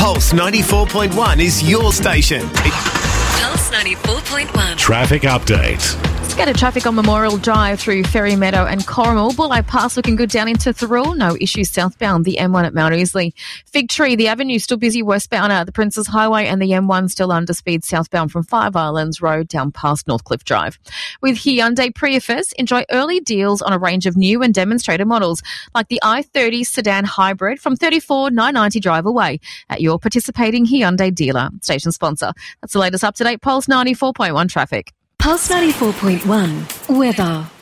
Pulse 94.1 is your station. Pulse 94.1. Traffic update. Let's go to traffic on Memorial Drive through Ferry Meadow and Corrimal. Bulleye Pass looking good down into Thirroul. No issues southbound. The M1 at Mount Ousley. Fig Tree, the avenue still busy westbound at the Princes Highway, and the M1 still under speed southbound from Five Islands Road down past Northcliffe Drive. With Hyundai Prius, enjoy early deals on a range of new and demonstrator models like the i30 sedan hybrid from $34,990 drive away at your participating Hyundai dealer. Station sponsor. That's the latest up-to-date Pulse 94.1 traffic. Pulse 94.1 weather.